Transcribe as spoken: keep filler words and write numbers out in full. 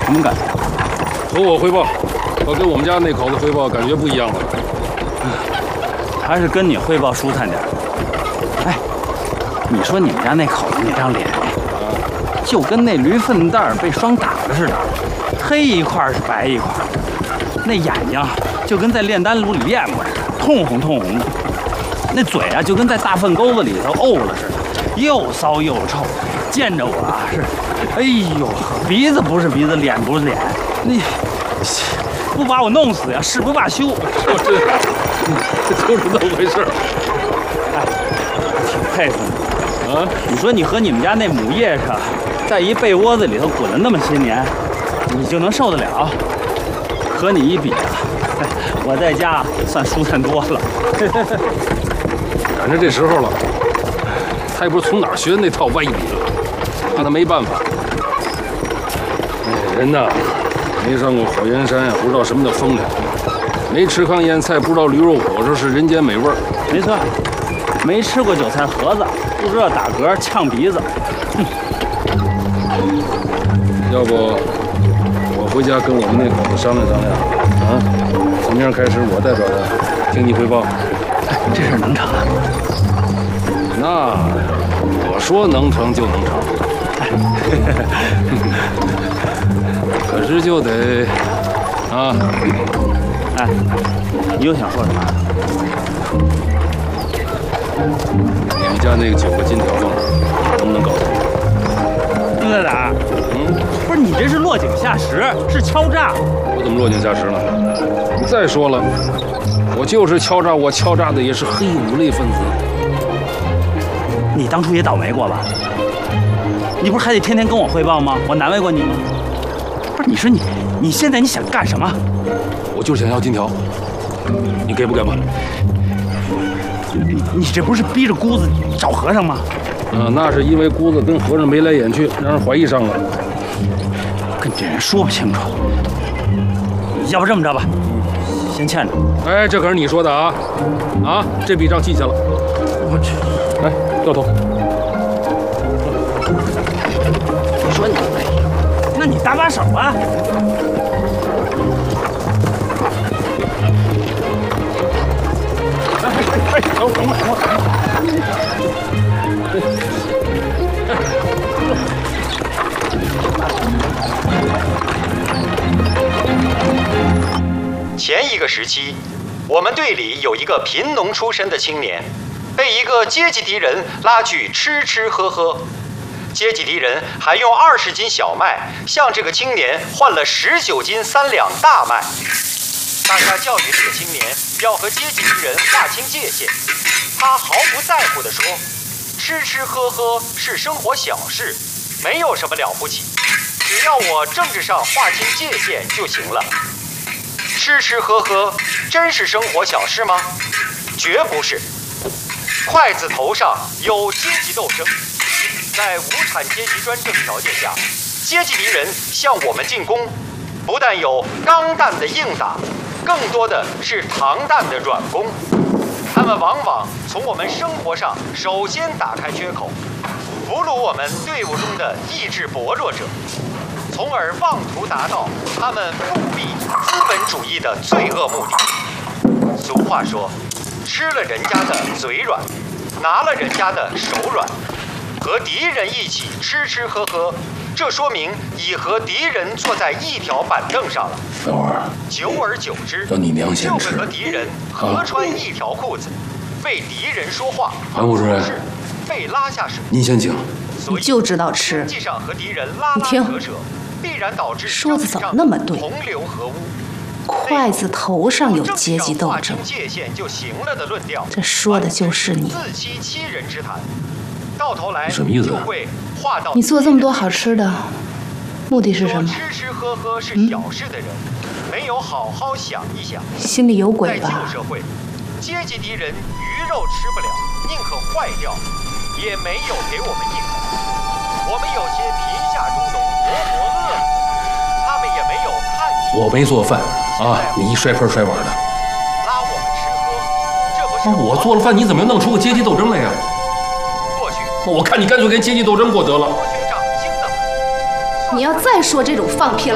什么感觉？ 和我汇报，和跟我们家那口子汇报感觉不一样了。 还是跟你汇报舒坦点。哎，你说你们家那口子那张脸，就跟那驴粪蛋被霜打了似的，黑一块是白一块。那眼睛就跟在炼丹炉里炼过似的，通红通红的。那嘴啊，就跟在大粪沟子里头沤了似的，又骚又臭。见着我啊是，哎呦，鼻子不是鼻子，脸不是脸，那不把我弄死呀，誓不罢休。 我这就是那么回事。 哎，挺佩服你啊！你说你和你们家那母夜叉在一被窝子里头滚了那么些年，你就能受得了？和你一比啊，我在家算舒坦多了。 赶上这时候了，他也不知道从哪儿学的那套歪理了，让他没办法。哎，人呐，没上过火焰山呀，不知道什么叫风凉；没吃糠咽菜，不知道驴肉火烧是人间美味儿。 没错，没吃过韭菜盒子，不知道打嗝呛鼻子。哼， 要不我回家跟我们那口子商量商量啊？从明儿开始，我代表他听你汇报。 哎，这事儿能成啊？ 那我说能成就能成，可是就得啊， 哎，你又想说什么？ 你们家那个九个金条缝能不能搞定？ 丁大胆， 嗯， 不是你这是落井下石，是敲诈。 我怎么落井下石了？你再说了，我就是敲诈，我敲诈的也是黑五类分子。 你当初也倒霉过吧？你不是还得天天跟我汇报吗？我难为过你吗？不是，你说你，你现在你想干什么？ 我就是想要金条，你给不给吧？ 你你这不是逼着姑子找和尚吗？ 啊，那是因为姑子跟和尚眉来眼去，让人怀疑上了。 跟这人说不清楚。要不这么着吧，先欠着。 哎，这可是你说的啊！啊，这笔账记下了。 我去， 来，掉头。 你说你，那你搭把手啊！哎哎哎，等等等等。 前一个时期，我们队里有一个贫农出身的青年，被一个阶级敌人拉去吃吃喝喝。阶级敌人还用二十斤小麦向这个青年换了十九斤三两大麦。大家教育这个青年要和阶级敌人划清界限，他毫不在乎地说：“吃吃喝喝是生活小事，没有什么了不起，只要我政治上划清界限就行了。”吃吃喝喝真是生活小事吗？绝不是。筷子头上有阶级斗争，在无产阶级专政条件下，阶级敌人向我们进攻，不但有钢弹的硬打，更多的是糖弹的软攻。他们往往从我们生活上首先打开缺口，俘虏我们队伍中的意志薄弱者，从而妄图达到他们复辟资本主义的罪恶目的。俗话说，吃了人家的嘴软，拿了人家的手软。和敌人一起吃吃喝喝，这说明已和敌人坐在一条板凳上了。 等会儿， 久而久之， 让你娘先吃， 就会和敌人合穿一条裤子，为敌人说话。 韩副主任， 被拉下水。 您先请。 你就知道吃。 经济上和敌人拉拉扯扯，必然导致说的怎么那么对？ 同流合污。 筷子头上有阶级斗争，这说的就是你。 自欺欺人之谈，到头来什么意思？ 你做这么多好吃的，目的是什么？ 吃吃喝喝是小事的人，没有好好想一想。 心里有鬼吧？ 在旧社会，阶级敌人鱼肉吃不了，宁可坏掉，也没有给我们一口。我们有些贫下中农，活活饿死，他们也没有看起。 我没做饭啊，你一摔盆摔碗的。 拉我们吃喝，这不是我做了饭，你怎么又弄出个阶级斗争来呀？ 过去， 我看你干脆连阶级斗争给我得了。 你要再说这种放屁